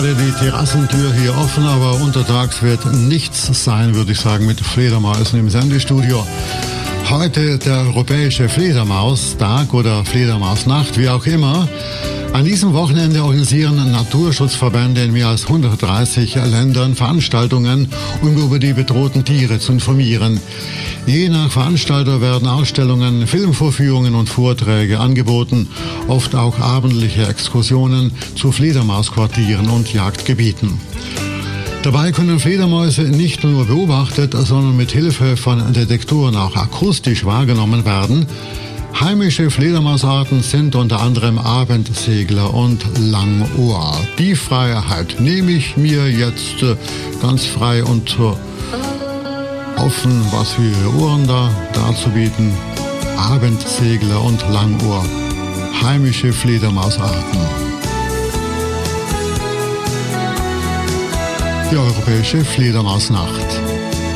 gerade die Terrassentür hier offen, aber untertags wird nichts sein, würde ich sagen, mit Fledermäusen im Sendestudio. Heute der europäische Fledermaustag oder Fledermausnacht, wie auch immer. An diesem Wochenende organisieren Naturschutzverbände in mehr als 130 Ländern Veranstaltungen, um über die bedrohten Tiere zu informieren. Je nach Veranstalter werden Ausstellungen, Filmvorführungen und Vorträge angeboten, oft auch abendliche Exkursionen zu Fledermausquartieren und Jagdgebieten. Dabei können Fledermäuse nicht nur beobachtet, sondern mit Hilfe von Detektoren auch akustisch wahrgenommen werden. Heimische Fledermausarten sind unter anderem Abendsegler und Langohr. Die Freiheit nehme ich mir jetzt ganz frei und offen, was für Ihre Ohren da darzubieten. Abendsegler und Langohr. Heimische Fledermausarten. Die europäische Fledermausnacht.